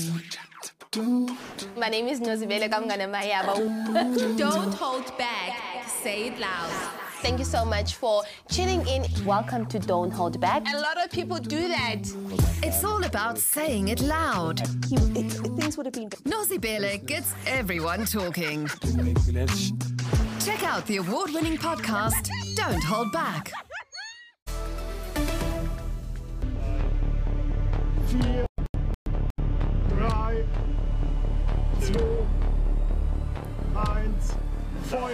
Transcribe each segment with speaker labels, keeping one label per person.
Speaker 1: My name is Nozibele Kamngana Mayaba.
Speaker 2: Don't hold back. Say it loud.
Speaker 1: Thank you so much for tuning in. Welcome to Don't Hold Back.
Speaker 2: A lot of people do that.
Speaker 3: It's all about saying it loud.
Speaker 1: Things would have been...
Speaker 3: Nozibele gets everyone talking. Check out the award-winning podcast, Don't Hold Back.
Speaker 4: 4, 3, 2, 1, Feuer!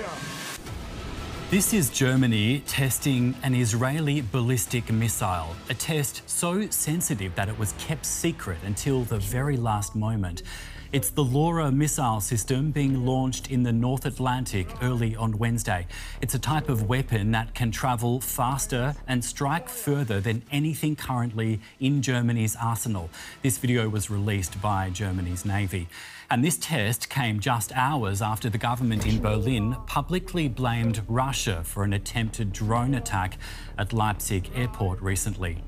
Speaker 5: This is Germany testing an Israeli ballistic missile, a test so sensitive that it was kept secret until the very last moment. It's the LoRa missile system being launched in the North Atlantic early on Wednesday. It's a type of weapon that can travel faster and strike further than anything currently in Germany's arsenal. This video was released by Germany's Navy. And this test came just hours after the government in Berlin publicly blamed Russia for an attempted drone attack at Leipzig airport recently.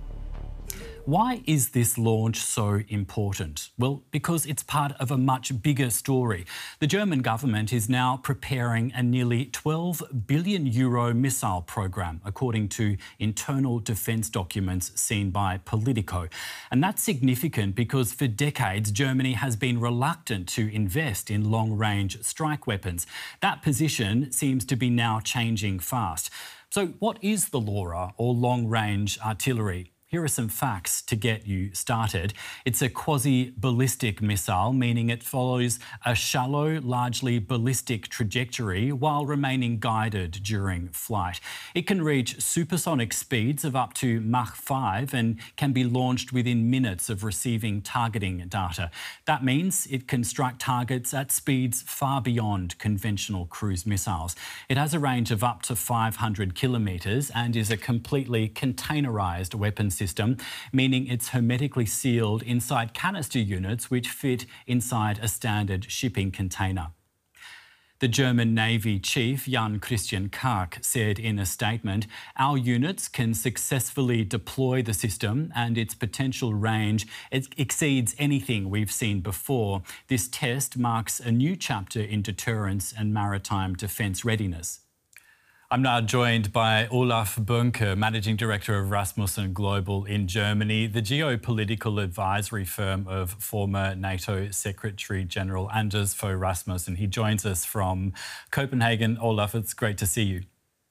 Speaker 5: Why is this launch so important? Well, because it's part of a much bigger story. The German government is now preparing a nearly €12 billion missile program, according to internal defence documents seen by Politico. And that's significant because for decades, Germany has been reluctant to invest in long-range strike weapons. That position seems to be now changing fast. So what is the LoRa, or long-range artillery? Here are some facts to get you started. It's a quasi-ballistic missile, meaning it follows a shallow, largely ballistic trajectory while remaining guided during flight. It can reach supersonic speeds of up to Mach 5 and can be launched within minutes of receiving targeting data. That means it can strike targets at speeds far beyond conventional cruise missiles. It has a range of up to 500 kilometres and is a completely containerised weapon system, meaning it's hermetically sealed inside canister units which fit inside a standard shipping container. The German Navy Chief, Jan Christian Karg, said in a statement, "Our units can successfully deploy the system and its potential range exceeds anything we've seen before. This test marks a new chapter in deterrence and maritime defence readiness." I'm now joined by Olaf Bunke, Managing Director of Rasmussen Global in Germany, the geopolitical advisory firm of former NATO Secretary General Anders Fogh Rasmussen. He joins us from Copenhagen. Olaf, it's great to see you.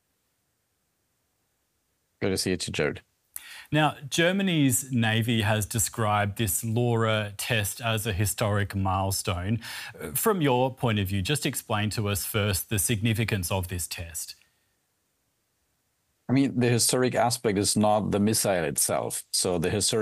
Speaker 6: Good to see you too, Jared.
Speaker 5: Now, Germany's Navy has described this LoRa test as a historic milestone. From your point of view, just explain to us first the significance of this test.
Speaker 6: I mean, the historic aspect is not the missile itself. So the historic